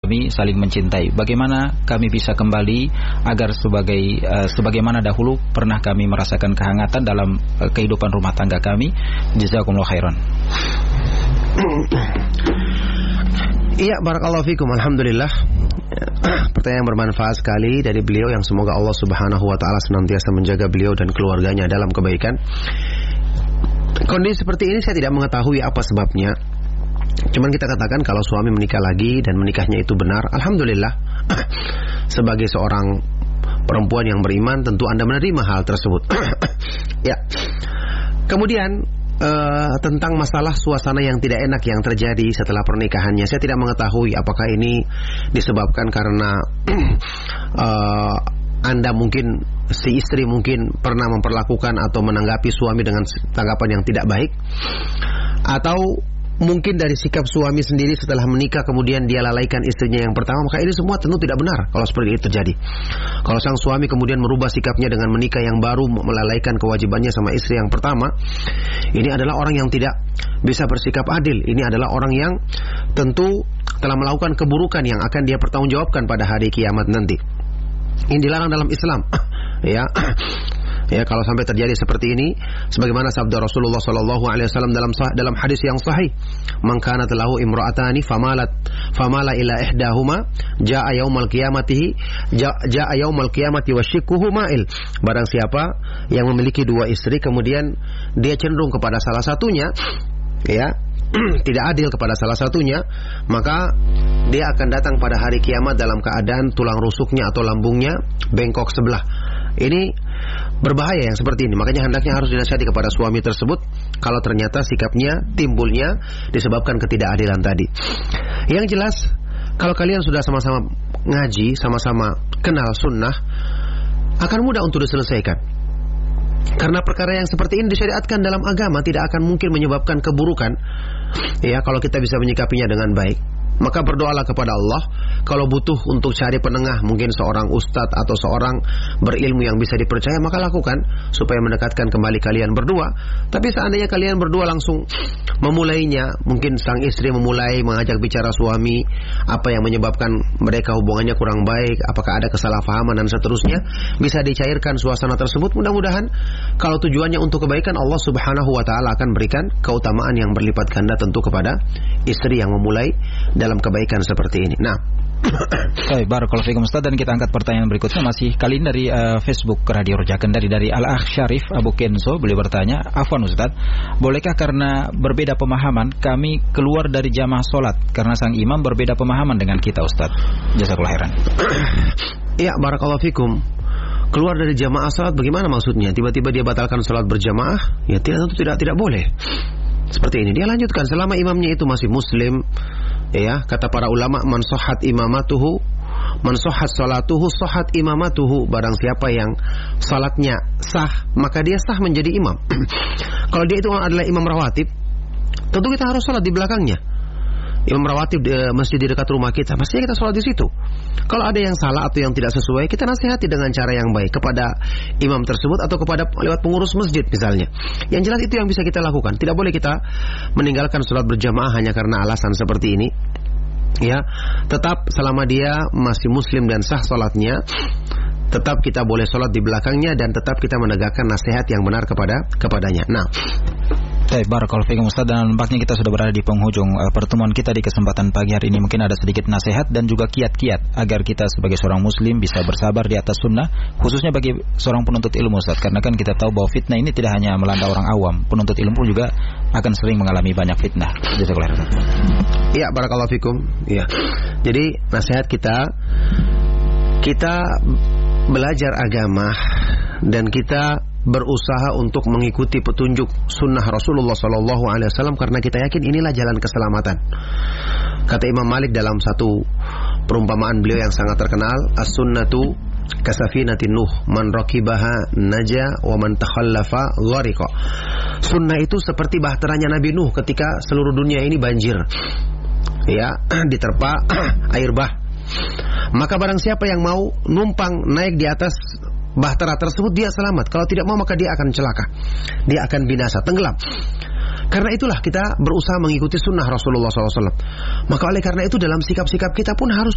kami saling mencintai. Bagaimana kami bisa kembali agar sebagaimana dahulu pernah kami merasakan kehangatan dalam kehidupan rumah tangga kami. Jazakumullah khairan. Iya, barakallahu fikum. Alhamdulillah. Pertanyaan yang bermanfaat sekali dari beliau, yang semoga Allah Subhanahu wa taala senantiasa menjaga beliau dan keluarganya dalam kebaikan. Kondisi seperti ini saya tidak mengetahui apa sebabnya. Cuman kita katakan kalau suami menikah lagi dan menikahnya itu benar, alhamdulillah. Sebagai seorang perempuan yang beriman, tentu Anda menerima hal tersebut. Ya. Kemudian tentang masalah suasana yang tidak enak yang terjadi setelah pernikahannya, saya tidak mengetahui apakah ini disebabkan karena Anda mungkin, si istri mungkin pernah memperlakukan atau menanggapi suami dengan tanggapan yang tidak baik, atau mungkin dari sikap suami sendiri setelah menikah kemudian dia lalaikan istrinya yang pertama. Maka ini semua tentu tidak benar kalau seperti itu terjadi. Kalau sang suami kemudian merubah sikapnya dengan menikah yang baru, melalaikan kewajibannya sama istri yang pertama, ini adalah orang yang tidak bisa bersikap adil. Ini adalah orang yang tentu telah melakukan keburukan yang akan dia pertanggungjawabkan pada hari kiamat nanti. Ini dilarang dalam Islam. Ya, kalau sampai terjadi seperti ini, sebagaimana sabda Rasulullah sallallahu alaihi wasallam dalam hadis yang sahih, "Man kanat lahu imra'atani famala ila ihdahuma jaa yaumal qiyamati wa shikkuhu ma'il." Barang siapa yang memiliki dua istri kemudian dia cenderung kepada salah satunya, ya, tidak adil kepada salah satunya, maka dia akan datang pada hari kiamat dalam keadaan tulang rusuknya atau lambungnya bengkok sebelah. Ini berbahaya yang seperti ini. Makanya hendaknya harus dinasihati kepada suami tersebut kalau ternyata sikapnya timbulnya disebabkan ketidakadilan tadi. Yang jelas, kalau kalian sudah sama-sama ngaji, sama-sama kenal sunnah, akan mudah untuk diselesaikan. Karena perkara yang seperti ini disyariatkan dalam agama, tidak akan mungkin menyebabkan keburukan. Ya, kalau kita bisa menyikapinya dengan baik. Maka berdoalah kepada Allah. Kalau butuh untuk cari penengah, mungkin seorang ustadz atau seorang berilmu yang bisa dipercaya, maka lakukan supaya mendekatkan kembali kalian berdua. Tapi seandainya kalian berdua langsung memulainya, mungkin sang istri memulai mengajak bicara suami, apa yang menyebabkan mereka hubungannya kurang baik, apakah ada kesalahpahaman dan seterusnya, bisa dicairkan suasana tersebut. Mudah-mudahan kalau tujuannya untuk kebaikan, Allah Subhanahu wa taala akan berikan keutamaan yang berlipat ganda tentu kepada istri yang memulai dalam kebaikan seperti ini. Nah, baik, barakallahu fikum Ustaz, dan kita angkat pertanyaan berikutnya masih kali ini dari Facebook Radio Rojaken dari Al-Akh Syarif Abu Kenzo. Beliau bertanya, "Afwan Ustaz, bolehkah karena berbeda pemahaman kami keluar dari jamaah salat karena sang imam berbeda pemahaman dengan kita Ustaz?" Jazakallahu khairan. Ya, barakallahu fikum. Keluar dari jamaah salat bagaimana maksudnya? Tiba-tiba dia batalkan salat berjamaah? Ya, tentu tidak boleh. Seperti ini, dia lanjutkan selama imamnya itu masih muslim. Ya, kata para ulama, man sahhat imamatuhu, man sahhat salatuhu, sahhat imamatuhu. Barang siapa yang salatnya sah, maka dia sah menjadi imam. Kalau dia itu adalah imam rawatib, tentu kita harus salat di belakangnya. Imam rawatib di masjid di dekat rumah kita, mestinya kita salat di situ. Kalau ada yang salah atau yang tidak sesuai, kita nasihati dengan cara yang baik kepada imam tersebut atau kepada lewat pengurus masjid misalnya. Yang jelas itu yang bisa kita lakukan. Tidak boleh kita meninggalkan salat berjamaah hanya karena alasan seperti ini. Ya, tetap selama dia masih muslim dan sah salatnya, tetap kita boleh salat di belakangnya dan tetap kita menegakkan nasihat yang benar kepadanya. Nah, baik, barakallahu fikum Ustaz, dan nampaknya kita sudah berada di penghujung pertemuan kita di kesempatan pagi hari ini. Mungkin ada sedikit nasihat dan juga kiat-kiat agar kita sebagai seorang muslim bisa bersabar di atas sunnah, khususnya bagi seorang penuntut ilmu Ustaz. Karena kan kita tahu bahwa fitnah ini tidak hanya melanda orang awam, penuntut ilmu pun juga akan sering mengalami banyak fitnah. Jazakallahu khairan. Ya, barakallahu fikum. Ya. Jadi nasihat kita belajar agama dan kita berusaha untuk mengikuti petunjuk sunnah Rasulullah SAW karena kita yakin inilah jalan keselamatan. Kata Imam Malik dalam satu perumpamaan beliau yang sangat terkenal, as-sunnatu kasafinatin Nuh, man rakibaha naja wa man takhallafa ghariqa. Sunnah itu seperti bahteranya Nabi Nuh ketika seluruh dunia ini banjir, ya, diterpa air bah. Maka barang siapa yang mau numpang naik di atas bahtera tersebut, dia selamat. Kalau tidak mau, maka dia akan celaka, dia akan binasa, tenggelam. Karena itulah kita berusaha mengikuti sunnah Rasulullah SAW. Maka oleh karena itu dalam sikap-sikap kita pun harus